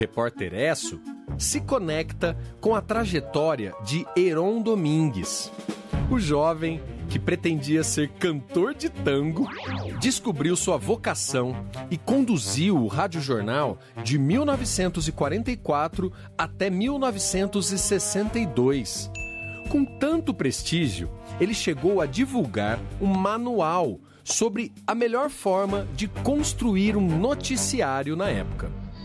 Repórter Esso se conecta com a trajetória de Heron Domingues. O jovem que pretendia ser cantor de tango descobriu sua vocação e conduziu o radiojornal de 1944 até 1962. Com tanto prestígio, ele chegou a divulgar um manual sobre a melhor forma de construir um noticiário na época.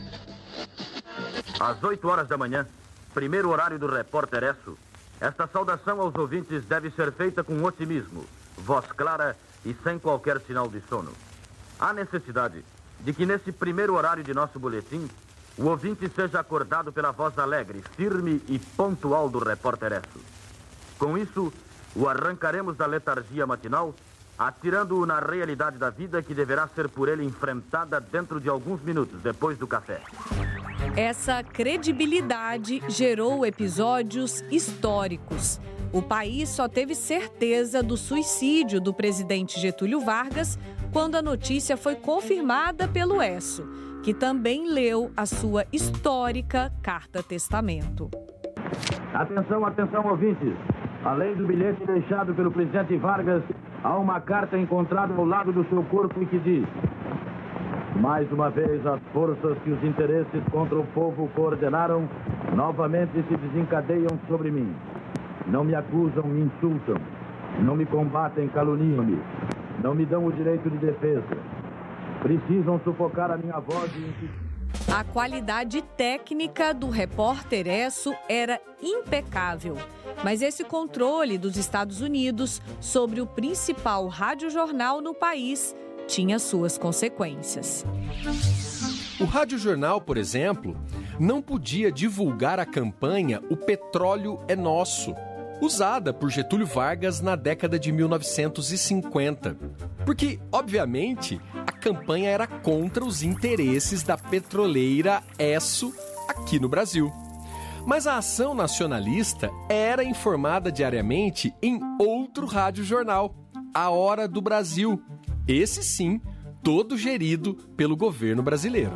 Às 8 horas da manhã, primeiro horário do Repórter Esso, esta saudação aos ouvintes deve ser feita com otimismo, voz clara e sem qualquer sinal de sono. Há necessidade de que nesse primeiro horário de nosso boletim, o ouvinte seja acordado pela voz alegre, firme e pontual do Repórter Esso. Com isso, o arrancaremos da letargia matinal, atirando-o na realidade da vida que deverá ser por ele enfrentada dentro de alguns minutos depois do café. Essa credibilidade gerou episódios históricos. O país só teve certeza do suicídio do presidente Getúlio Vargas quando a notícia foi confirmada pelo Esso, que também leu a sua histórica carta-testamento. Atenção, atenção, ouvintes. Além do bilhete deixado pelo presidente Vargas, há uma carta encontrada ao lado do seu corpo e que diz: mais uma vez, as forças que os interesses contra o povo coordenaram novamente se desencadeiam sobre mim. Não me acusam, me insultam. Não me combatem, caluniam-me. Não me dão o direito de defesa. Precisam sufocar a minha voz e... A qualidade técnica do Repórter Esso era impecável, mas esse controle dos Estados Unidos sobre o principal radiojornal no país tinha suas consequências. O radiojornal, por exemplo, não podia divulgar a campanha O Petróleo é Nosso, usada por Getúlio Vargas na década de 1950. Porque, obviamente, a campanha era contra os interesses da petroleira Esso aqui no Brasil. Mas a ação nacionalista era informada diariamente em outro radiojornal, A Hora do Brasil. Esse sim, todo gerido pelo governo brasileiro.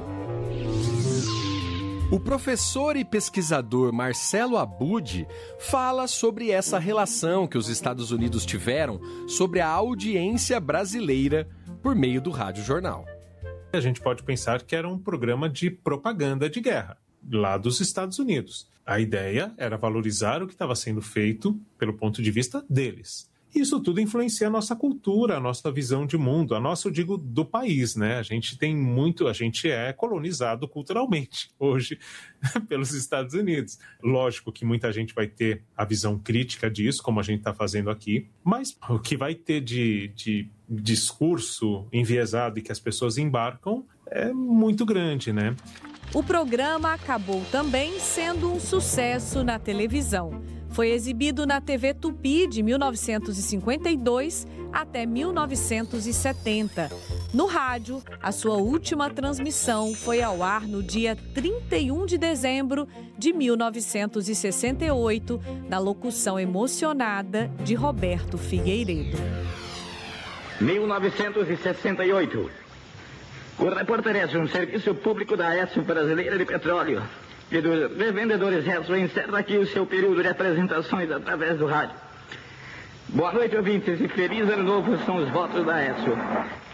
O professor e pesquisador Marcelo Abud fala sobre essa relação que os Estados Unidos tiveram sobre a audiência brasileira por meio do radiojornal. A gente pode pensar que era um programa de propaganda de guerra, lá dos Estados Unidos. A ideia era valorizar o que estava sendo feito pelo ponto de vista deles. Isso tudo influencia a nossa cultura, a nossa visão de mundo, a nossa, eu digo, do país, né? A gente é colonizado culturalmente hoje pelos Estados Unidos. Lógico que muita gente vai ter a visão crítica disso, como a gente está fazendo aqui, mas o que vai ter de discurso enviesado e que as pessoas embarcam é muito grande, né? O programa acabou também sendo um sucesso na televisão. Foi exibido na TV Tupi de 1952 até 1970. No rádio, a sua última transmissão foi ao ar no dia 31 de dezembro de 1968, na locução emocionada de Roberto Figueiredo. 1968. O Repórter Esso, um serviço público da Esso Brasileira de Petróleo e dos revendedores Esso, encerra aqui o seu período de apresentações através do rádio. Boa noite, ouvintes, e feliz ano novo são os votos da Esso.